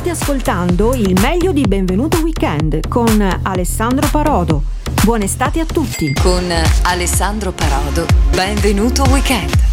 State ascoltando il meglio di Benvenuto Weekend con Alessandro Parodo. Buona estate a tutti. Con Alessandro Parodo, benvenuto weekend.